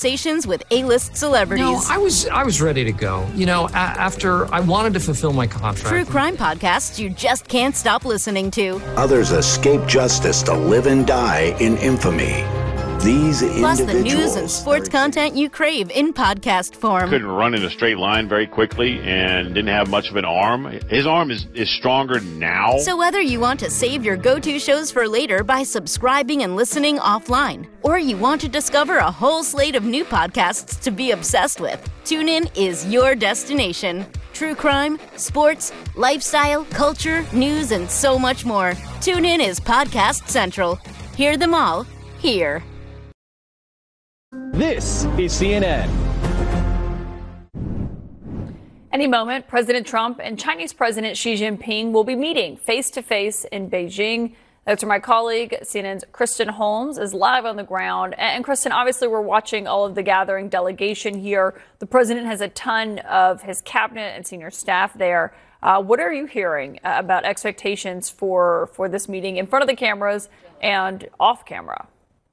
conversations with A-list celebrities. No, I was ready to go. After I wanted to fulfill my contract. True crime podcasts you just can't stop listening to. Others escape justice to live and die in infamy. These Plus the news and sports content you crave in podcast form. Couldn't run in a straight line very quickly and didn't have much of an arm. His arm is stronger now. So whether you want to save your go-to shows for later by subscribing and listening offline, or you want to discover a whole slate of new podcasts to be obsessed with, TuneIn is your destination. True crime, sports, lifestyle, culture, news, and so much more. TuneIn is Podcast Central. Hear them all here. This is CNN. Any moment, President Trump and Chinese President Xi Jinping will be meeting face-to-face in Beijing. That's where my colleague, CNN's Kristen Holmes, is live on the ground. And Kristen, obviously we're watching all of the gathering delegation here. The president has a ton of his cabinet and senior staff there. What are you hearing about expectations for this meeting in front of the cameras and off camera?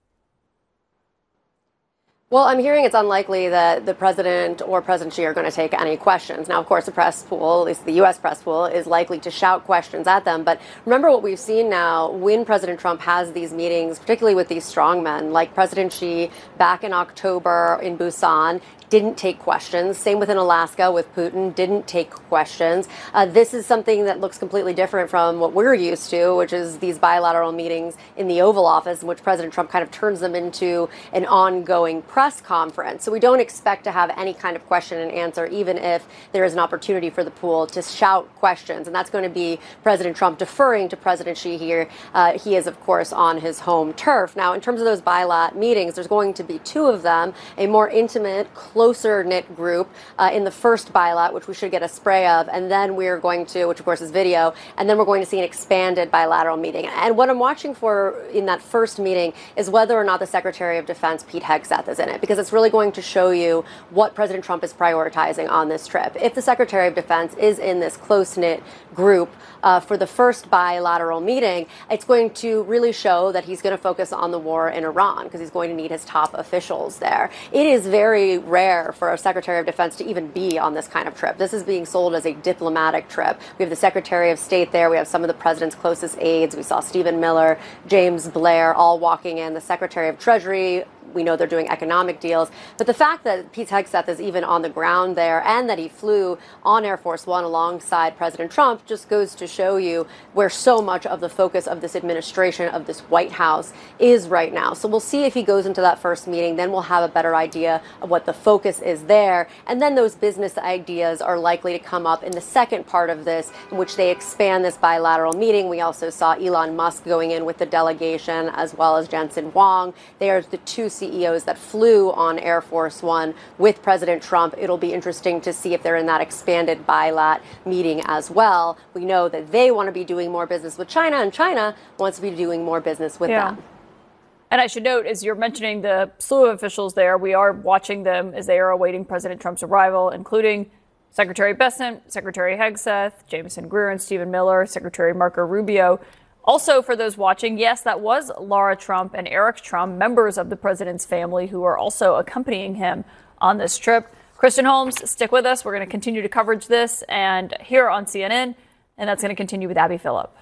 Well, I'm hearing it's unlikely that the president or President Xi are going to take any questions. Now, of course, the press pool, at least the U.S. press pool, is likely to shout questions at them. But remember what we've seen now when President Trump has these meetings, particularly with these strongmen, like President Xi back in October in Busan, didn't take questions. Same within Alaska with Putin, didn't take questions. This is something that looks completely different from what we're used to, which is these bilateral meetings in the Oval Office, in which President Trump kind of turns them into an ongoing press conference. So we don't expect to have any kind of question and answer, even if there is an opportunity for the pool to shout questions. And that's going to be President Trump deferring to President Xi here. He is, of course, on his home turf. Now, in terms of those bilat meetings, there's going to be two of them, a more intimate, closer-knit group in the first bilat, which we should get a spray of, and then we're going to, which of course is video, and then we're going to see an expanded bilateral meeting. And what I'm watching for in that first meeting is whether or not the Secretary of Defense, Pete Hegseth, is in it, because it's really going to show you what President Trump is prioritizing on this trip. If the Secretary of Defense is in this close-knit group for the first bilateral meeting, it's going to really show that he's going to focus on the war in Iran, because he's going to need his top officials there. It is very rare for a Secretary of Defense to even be on this kind of trip. This is being sold as a diplomatic trip. We have the Secretary of State there. We have some of the president's closest aides. We saw Stephen Miller, James Blair, all walking in. The Secretary of Treasury, we know they're doing economic deals. But the fact that Pete Hegseth is even on the ground there and that he flew on Air Force One alongside President Trump just goes to show you where so much of the focus of this administration, of this White House, is right now. So we'll see if he goes into that first meeting. Then we'll have a better idea of what the focus is there. And then those business ideas are likely to come up in the second part of this, in which they expand this bilateral meeting. We also saw Elon Musk going in with the delegation, as well as Jensen Huang. They are the two CEOs that flew on Air Force One with President Trump. It'll be interesting to see if they're in that expanded bilat meeting as well. We know that they want to be doing more business with China, and China wants to be doing more business with them. And I should note, as you're mentioning the slew of officials there, we are watching them as they are awaiting President Trump's arrival, including Secretary Bessent, Secretary Hegseth, Jameson Greer and Stephen Miller, Secretary Marco Rubio. Also, for those watching, yes, that was Lara Trump and Eric Trump, members of the president's family, who are also accompanying him on this trip. Kristen Holmes, stick with us. We're going to continue to coverage this and here on CNN, and that's going to continue with Abby Phillip.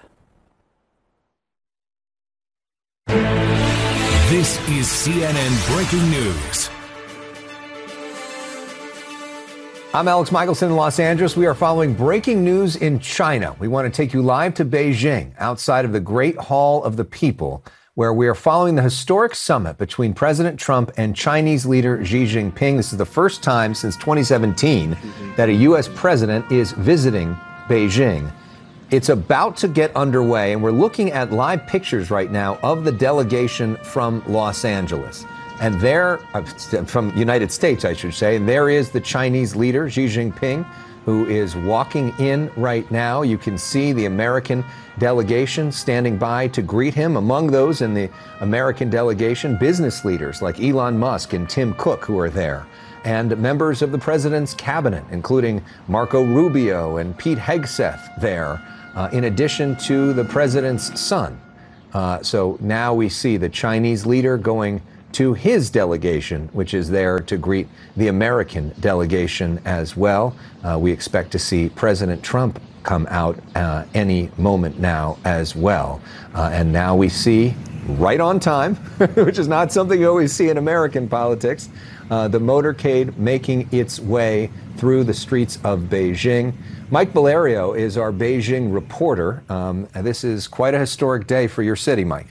This is CNN Breaking News. I'm Alex Michelson in Los Angeles. We are following breaking news in China. We want to take you live to Beijing, outside of the Great Hall of the People, where we are following the historic summit between President Trump and Chinese leader Xi Jinping. This is the first time since 2017 that a U.S. president is visiting Beijing. It's about to get underway, and we're looking at live pictures right now of the delegation from Los Angeles. And there, from the United States, I should say, and there is the Chinese leader, Xi Jinping, who is walking in right now. You can see the American delegation standing by to greet him. Among those in the American delegation, business leaders like Elon Musk and Tim Cook, who are there, and members of the president's cabinet, including Marco Rubio and Pete Hegseth there, in addition to the president's son. So now we see the Chinese leader going to his delegation, which is there to greet the American delegation as well. We expect to see President Trump come out any moment now as well. And now we see, right on time, which is not something you always see in American politics, the motorcade making its way through the streets of Beijing. Mike Valerio is our Beijing reporter. This is quite a historic day for your city, Mike.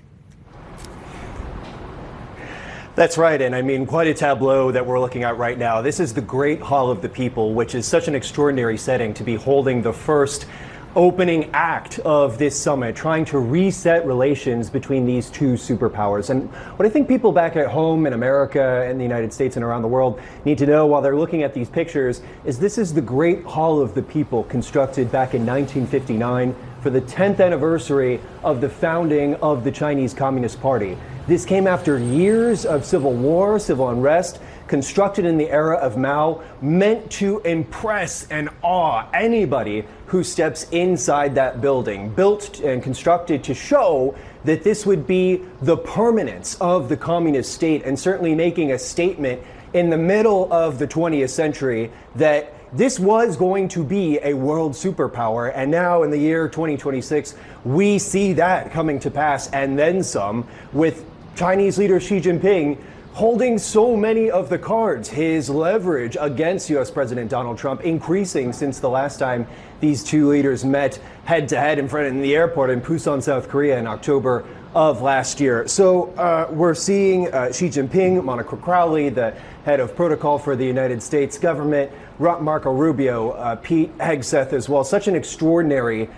That's right, and I mean, quite a tableau that we're looking at right now. This is the Great Hall of the People, which is such an extraordinary setting to be holding the first opening act of this summit, trying to reset relations between these two superpowers. And what I think people back at home in America and the United States and around the world need to know while they're looking at these pictures is this is the Great Hall of the People, constructed back in 1959 for the 10th anniversary of the founding of the Chinese Communist Party. This came after years of civil war, civil unrest, constructed in the era of Mao, meant to impress and awe anybody who steps inside that building, built and constructed to show that this would be the permanence of the communist state, and certainly making a statement in the middle of the 20th century that this was going to be a world superpower. And now in the year 2026, we see that coming to pass, and then some, with Chinese leader Xi Jinping holding so many of the cards, his leverage against U.S. President Donald Trump increasing since the last time these two leaders met head-to-head in the airport in Busan, South Korea in October of last year. So we're seeing Xi Jinping, Monica Crowley, the head of protocol for the United States government, Marco Rubio, Pete Hegseth as well. Such an extraordinary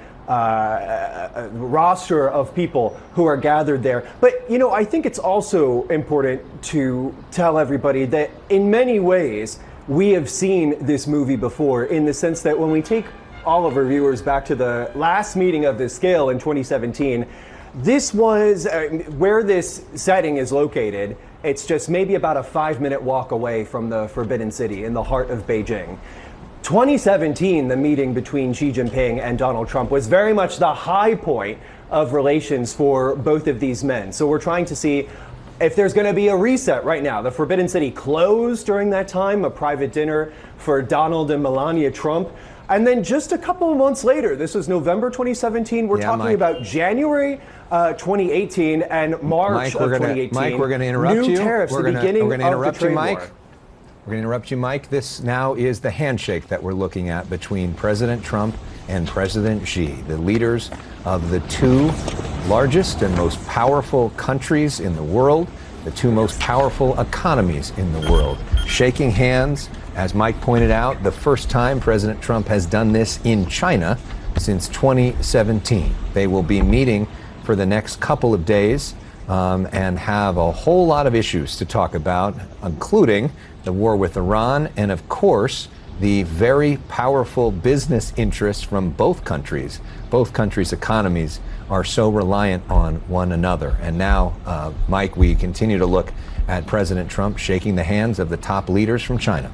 roster of people who are gathered there. But, you know, I think it's also important to tell everybody that in many ways we have seen this movie before, in the sense that when we take all of our viewers back to the last meeting of this scale in 2017, this was where this setting is located. It's just maybe about a 5-minute walk away from the Forbidden City in the heart of Beijing. 2017, the meeting between Xi Jinping and Donald Trump was very much the high point of relations for both of these men. So we're trying to see if there's going to be a reset right now. The Forbidden City closed during that time, a private dinner for Donald and Melania Trump. And then just a couple of months later, this was November 2017, we're talking about January 2018 and March of 2018. Mike, we're going to interrupt you. New tariffs, the beginning of the trade war. We're going to interrupt you, Mike. This now is the handshake that we're looking at between President Trump and President Xi, the leaders of the two largest and most powerful countries in the world, the two most powerful economies in the world, shaking hands. As Mike pointed out, the first time President Trump has done this in China since 2017. They will be meeting for the next couple of days and have a whole lot of issues to talk about, including the war with Iran and, of course, the very powerful business interests from both countries. Both countries' economies are so reliant on one another. And now, Mike, we continue to look at President Trump shaking the hands of the top leaders from China.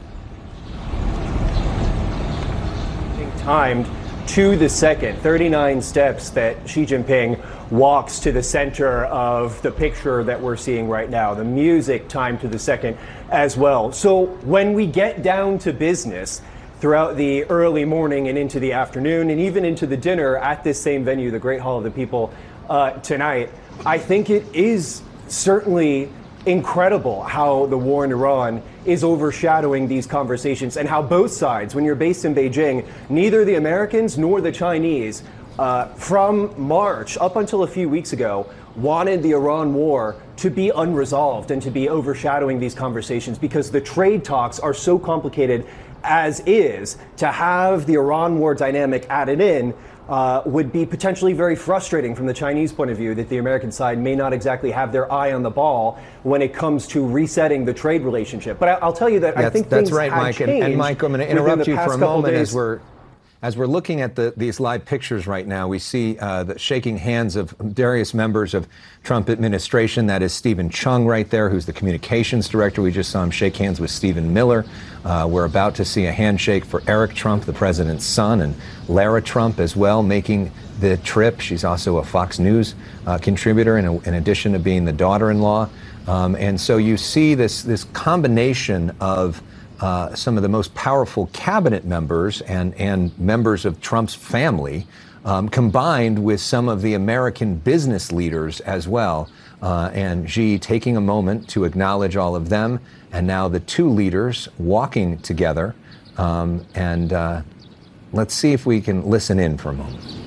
Timed to the second, 39 steps that Xi Jinping walks to the center of the picture that we're seeing right now. The music timed to the second as well. So when we get down to business throughout the early morning and into the afternoon and even into the dinner at this same venue, the Great Hall of the People, tonight, I think it is certainly incredible how the war in Iran is overshadowing these conversations, and how both sides, when you're based in Beijing, neither the Americans nor the Chinese, from March up until a few weeks ago, wanted the Iran war to be unresolved and to be overshadowing these conversations, because the trade talks are so complicated as is. To have the Iran war dynamic added in would be potentially very frustrating from the Chinese point of view, that the American side may not exactly have their eye on the ball when it comes to resetting the trade relationship. But I'll tell you that I think that's things right, have Mike. changed. And Mike, I'm going to interrupt you for a moment days. as we're looking at these live pictures right now. We see the shaking hands of various members of Trump administration. That is Stephen Chung right there, who's the communications director. We just saw him shake hands with Stephen Miller. We're about to see a handshake for Eric Trump, the president's son, and Lara Trump as well, making the trip. She's also a Fox News contributor in addition to being the daughter-in-law And so you see this combination of some of the most powerful cabinet members and members of Trump's family, combined with some of the American business leaders as well. And Xi taking a moment to acknowledge all of them, and now the two leaders walking together. Let's see if we can listen in for a moment.